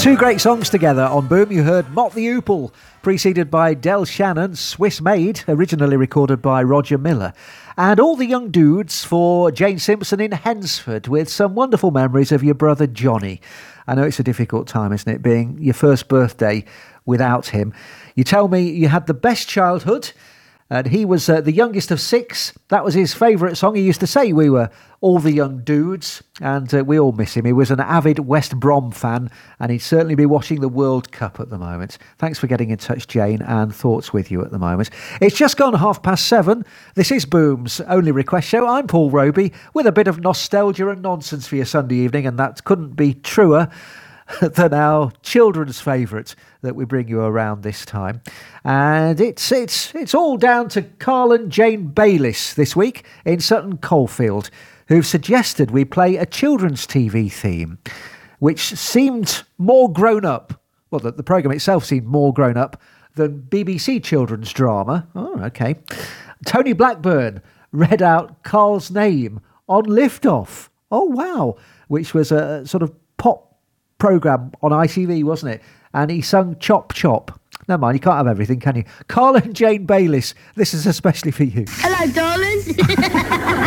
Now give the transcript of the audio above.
Two great songs together on Boom. You heard Mott the Hoople, preceded by Del Shannon, Swiss Made, originally recorded by Roger Miller. And All the Young Dudes for Jane Simpson in Hensford, with some wonderful memories of your brother Johnny. I know it's a difficult time, isn't it, being your first birthday without him. You tell me you had the best childhood, and he was the youngest of six. That was his favourite song. He used to say we were all the young dudes, and we all miss him. He was an avid West Brom fan, and he'd certainly be watching the World Cup at the moment. Thanks for getting in touch, Jane, and thoughts with you at the moment. It's just gone 7:30. This is Boom's Only Request Show. I'm Paul Roby, with a bit of nostalgia and nonsense for your Sunday evening, and that couldn't be truer than our children's favourite that we bring you around this time. And it's all down to Carl and Jane Bayliss this week in Sutton Coldfield, who've suggested we play a children's TV theme, which seemed more grown up. Well, the programme itself seemed more grown up than BBC children's drama. Oh, okay. Tony Blackburn read out Carl's name on Liftoff. Oh, wow. Which was a sort of pop programme on ITV, wasn't it? And he sung Chop Chop. Never mind, you can't have everything, can you? Carl and Jane Bayliss, this is especially for you. Hello, darling.